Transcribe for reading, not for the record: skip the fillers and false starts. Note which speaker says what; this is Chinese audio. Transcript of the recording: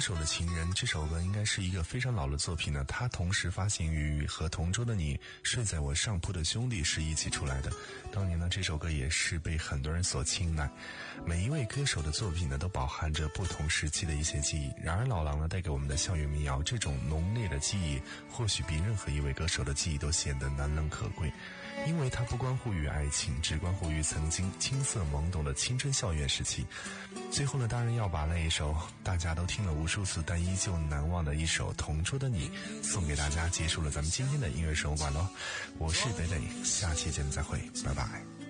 Speaker 1: 手的情人这首歌应该是一个非常老的作品呢，它同时发行于和同桌的你睡在我上铺的兄弟是一起出来的。当年呢，这首歌也是被很多人所青睐。每一位歌手的作品呢，都饱含着不同时期的一些记忆。然而老狼呢，带给我们的校园民谣这种浓烈的记忆，或许比任何一位歌手的记忆都显得难能可贵，因为它不关乎于爱情，只关乎于曾经青涩懵懂的青春校园时期。最后呢，当然要把那一首大家都听了无数次但依旧难忘的一首《同桌的你》送给大家，结束了咱们今天的音乐生活馆咯。我是北北，下期节目再会，拜拜。